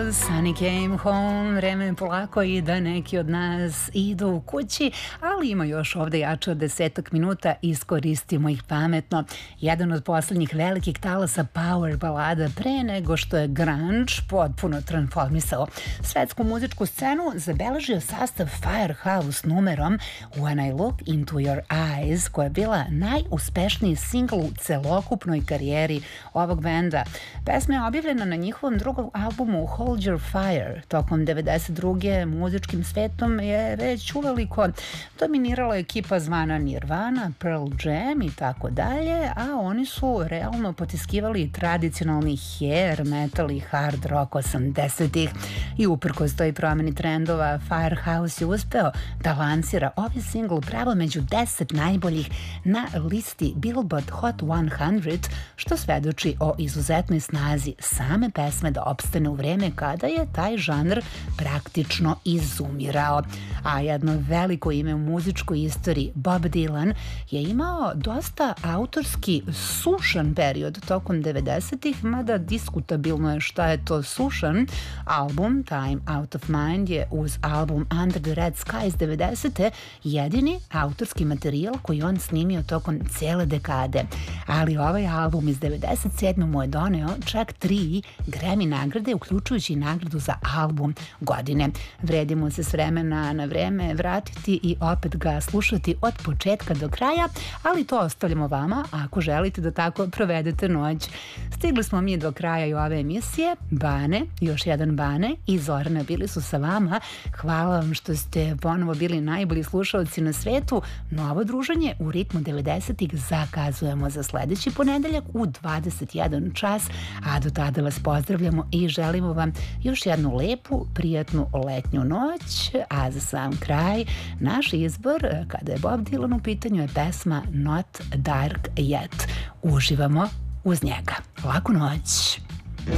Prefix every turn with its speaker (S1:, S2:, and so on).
S1: Sunny came home, vreme je polako i da neki od nas idu u kući, ali ima još ovde jače od 10 minuta, iskoristimo ih pametno. Jedan od poslednjih velikih talasa power balada pre nego što je grunge potpuno transformisao svetsku muzičku scenu, zabeležio sastav Firehouse numerom When I Look Into Your Eyes, koja je bila najuspešniji singl u celokupnoj karijeri ovog benda. Pesma je objavljena na njihovom drugom albumu Hold Your Fire. Tokom 92. muzičkim svetom je već uveliko dominirala ekipa zvana Nirvana, Pearl Jam i tako dalje, a oni su realno potiskivali tradicionalni hair metal i hard rock 80-ih. I uprkos toj promeni trendova, Firehouse je uspeo da lansira ovaj singl pravo među 10 najboljih na listi Billboard Hot 100, što svedoči o izuzetnoj snazi same pesme da opstane u vreme kada je taj žanr praktično izumirao. A jedno veliko ime u muzičkoj istoriji, Bob Dylan, je imao dosta autorski sušan period tokom 90-ih, mada diskutabilno je šta je to sušan. Album Time Out of Mind je uz album Under the Red Sky iz 90. jedini autorski materijal koji on snimio tokom cijele dekade. Ali ovaj album iz 97. mu je doneo čak 3 Grammy nagrade, uključujući nagradu za album godine. Vredimo se s vremena na vreme vratiti i opet ga slušati od početka do kraja, ali to ostavljamo vama ako želite da tako provedete noć. Stigli smo mi do kraja i ove emisije. Bane, još jedan Bane i Zorana bili su sa vama. Hvala vam što ste ponovo bili najbolji slušalci na svetu. Novo druženje u ritmu 90-ih zakazujemo za sledeći ponedeljak u 21 čas, a do tada vas pozdravljamo i želimo vam još jednu lepu, prijatnu letnju noć. A za sam kraj, naš izbor kada je Bob Dylan u pitanju je pesma Not Dark Yet. Uživamo uz njega. Laku noć.